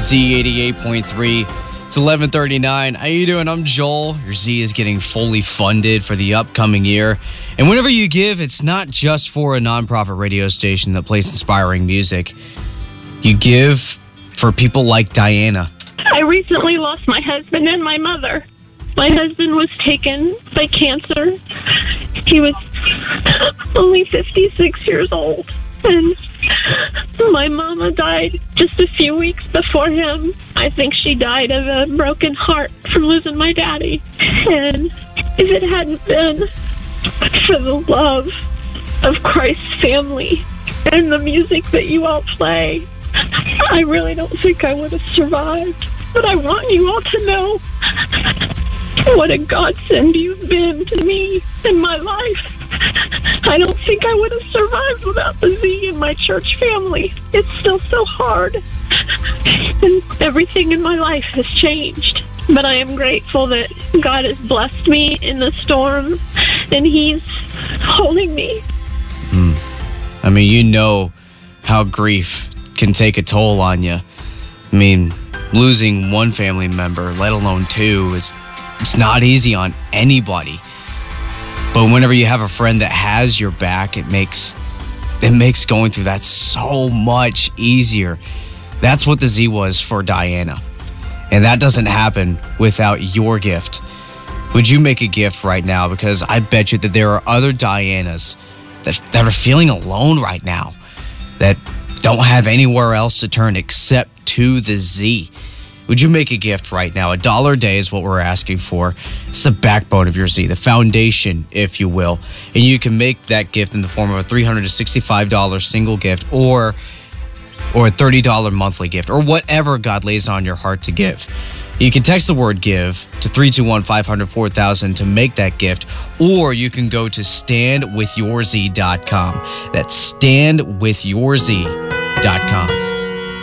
Z88.3. It's 11:39. How you doing? I'm Joel. Your Z is getting fully funded for the upcoming year. And whenever you give, it's not just for a nonprofit radio station that plays inspiring music. You give for people like Diana. I recently lost my husband and my mother. My husband was taken by cancer. He was only 56 years old. And my mama died just a few weeks before him. I think she died of a broken heart from losing my daddy. And if it hadn't been for the love of Christ's family and the music that you all play, I really don't think I would have survived. But I want you all to know what a godsend you've been to me in my life. I don't think I would have survived without the Z in my church family. It's still so hard. And everything in my life has changed. But I am grateful that God has blessed me in the storm and He's holding me. I mean, you know how grief can take a toll on you. I mean, losing one family member, let alone two, it's not easy on anybody. But whenever you have a friend that has your back, it makes going through that so much easier. That's what the Z was for Diana. And that doesn't happen without your gift. Would you make a gift right now? Because I bet you that there are other Dianas that are feeling alone right now, that don't have anywhere else to turn except to the Z. Would you make a gift right now? $1 a day is what we're asking for. It's the backbone of your Z, the foundation, if you will. And you can make that gift in the form of a $365 single gift or a $30 monthly gift, or whatever God lays on your heart to give. You can text the word GIVE to 321-500-4000 to make that gift, or you can go to standwithyourz.com. That's standwithyourz.com.